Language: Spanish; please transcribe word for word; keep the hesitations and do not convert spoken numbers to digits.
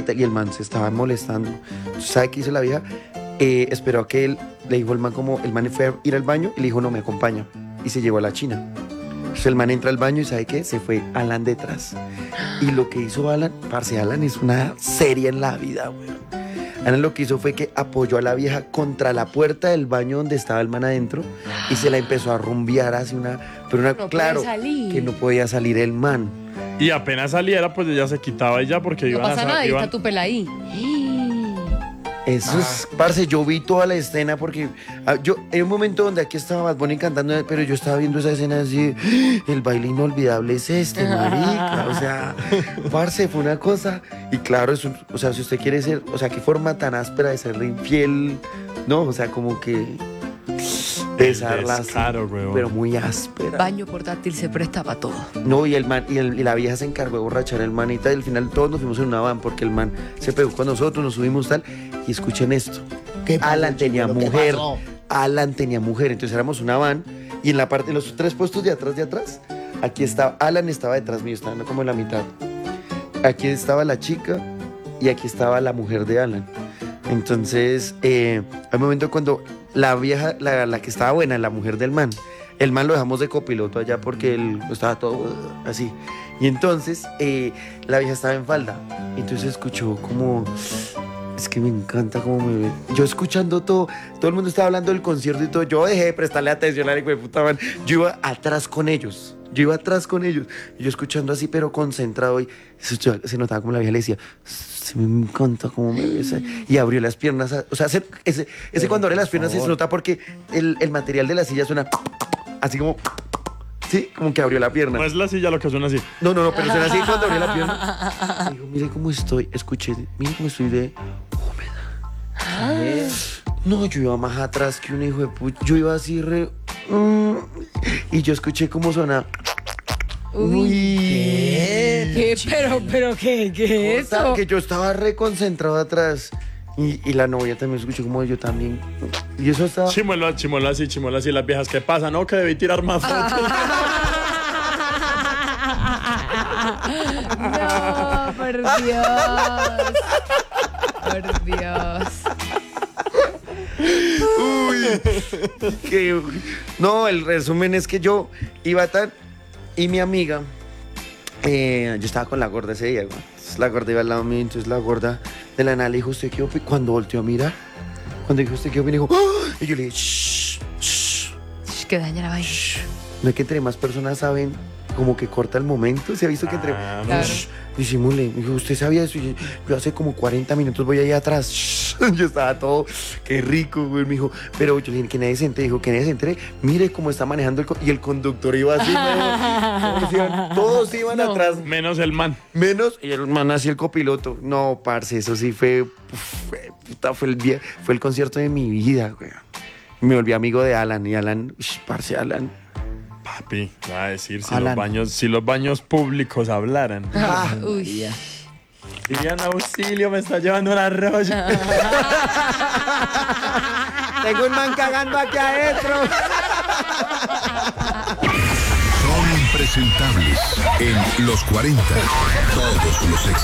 tal, y el man se estaba molestando. Entonces, ¿sabe qué hizo la vieja? Eh, esperó a que él, le dijo el man como, el man fue a ir al baño y le dijo, no, me acompaña. Y se llevó a la china. Entonces el man entra al baño y ¿sabe qué? Se fue Alan detrás. Y lo que hizo Alan, parce, Alan es una serie en la vida, güey. Alan lo que hizo fue que apoyó a la vieja contra la puerta del baño donde estaba el man adentro y se la empezó a rumbear hacia una... Pero una, No claro, puede salir. que no podía salir el man. Y apenas saliera, pues ella se quitaba y ya porque No iban pasa a nada, sa- ahí iban- está tu pela ahí. Eso es, parce, yo vi toda la escena porque ah, yo, hay un momento donde aquí estaba Bad Bunny cantando, pero yo estaba viendo esa escena así, el baile inolvidable es este, marica, o sea, parce, fue una cosa, y claro, es un- o sea, si usted quiere ser, o sea, qué forma tan áspera de serle infiel, ¿no? O sea, como que besarla así, descaro, weón. pero muy áspera. Baño portátil se presta para todo. No, y el man, y, el- y la vieja se encargó de borrachar el manita y al final todos nos fuimos en una van porque el man se pegó con nosotros, nos subimos tal, y escuchen esto. ¿Qué pasó, Alan tenía chico? ¿Qué mujer, pasó? Alan tenía mujer, entonces éramos una van y en la parte, en los tres puestos de atrás de atrás, aquí estaba, Alan estaba detrás mío, estaba como en la mitad. Aquí estaba la chica y aquí estaba la mujer de Alan. Entonces, eh, al momento cuando la vieja, la, la que estaba buena, la mujer del man, el man lo dejamos de copiloto allá porque él estaba todo uh, así. Y entonces, eh, la vieja estaba en falda. Entonces escuchó como... Es que me encanta cómo me ve. Yo escuchando todo, todo el mundo estaba hablando del concierto y todo. Yo dejé de prestarle atención a la hijo de puta man. Yo iba atrás con ellos. Yo iba atrás con ellos. Y yo escuchando así, pero concentrado. Y se, se notaba como la vieja le decía, "Se me encanta cómo me besa". Y abrió las piernas. O sea, ese, ese, ese cuando abre las piernas se nota porque el, el material de la silla suena así como... Sí, como que abrió la pierna. No es la silla lo que suena así. No, no, no, pero suena así cuando abrió la pierna. Dijo, mire cómo estoy. Escuché, mire cómo estoy de húmeda. No, yo iba más atrás que un hijo de puta. Yo iba así re... mm, y yo escuché cómo suena... Uy. ¿Qué? ¿Qué? Pero, pero, ¿qué? ¿Qué es O sea, eso? que yo estaba reconcentrado atrás. Y, y la novia también escuchó como yo también. Y eso estaba... Chimuelo, chimuelo así, chimuelo así. Las viejas, ¿qué pasa? No, que debí tirar más fotos. No, por Dios. Por Dios. Uy, que, no, el resumen es que yo iba tan y mi amiga, eh, yo estaba con la gorda ese día, güey. Entonces, la gorda iba al lado mío, entonces la gorda de la nada le dijo, ¿usted qué opina? Cuando volteó a mirar, cuando dijo, ¿usted qué opina? Dijo, ¡ah! Y yo le dije, shh, shh, Shh, que daña la vaina. shh. No es que entre más personas saben, como que corta el momento. ¿Se ha visto que entre... Ah, No, claro. shh, disimule. Me dijo, ¿usted sabía eso? Y yo, yo hace como cuarenta minutos voy ahí atrás. Shh. Yo estaba todo, qué rico, güey. Me dijo, pero yo le dije que nadie se entere. Dijo, que nadie se entere. Mire cómo está manejando el... co-". Y el conductor iba así, ¿no? Todos iban, todos iban No. atrás. Menos el man. Menos, y el man así el copiloto. No, parce, eso sí fue... uf, fue, puta, fue, el día, fue el concierto de mi vida, güey. Me volví amigo de Alan. Y Alan, ush, parce, Alan... Papi, va a decir si Alan. los baños, si los baños públicos hablaran. Ah, Uy. Dirían, auxilio, me está llevando una roya. tengo un man cagando aquí adentro. Son impresentables en los cuarenta. Todos los éxitos.